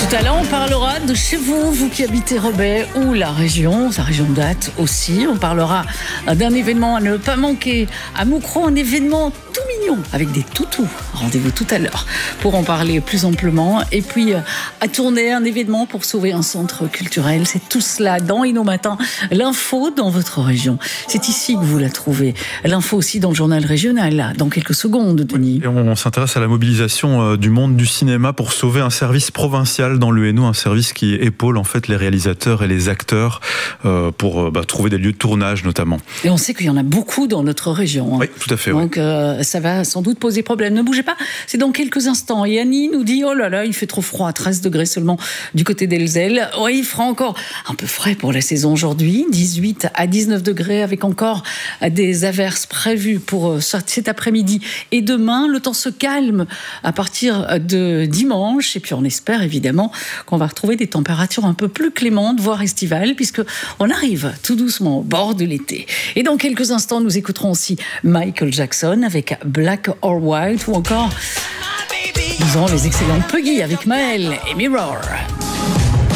Tout à l'heure, on parlera de chez vous, vous qui habitez Rebais ou la région date aussi. On parlera d'un événement à ne pas manquer à Moucron, un événement tout mignon avec des toutous. Rendez-vous tout à l'heure pour en parler plus amplement. Et puis, à Tournai, un événement pour sauver un centre culturel. C'est tout cela dans Inno Matin. L'info dans votre région. C'est ici que vous la trouvez. L'info aussi dans le journal régional, là, dans quelques secondes, Denis. Et on s'intéresse à la mobilisation du monde du cinéma pour sauver un service provincial dans le Hainaut, un service qui épaule en fait les réalisateurs et les acteurs pour trouver des lieux de tournage notamment. Et on sait qu'il y en a beaucoup dans notre région. Oui, tout à fait. Donc ça va sans doute poser problème. Ne bougez pas, c'est dans quelques instants. Et Annie nous dit, oh là là, il fait trop froid, 13 degrés seulement du côté d'Elzel. Oui, il fera encore un peu frais pour la saison aujourd'hui, 18 à 19 degrés avec encore des averses prévues pour cet après-midi et demain. Le temps se calme à partir de dimanche et puis on espère évidemment qu'on va retrouver des températures un peu plus clémentes, voire estivales, puisque on arrive tout doucement au bord de l'été. Et dans quelques instants, nous écouterons aussi Michael Jackson avec Black or White ou encore, nous aurons les excellents Puggy avec Maël et Mirror.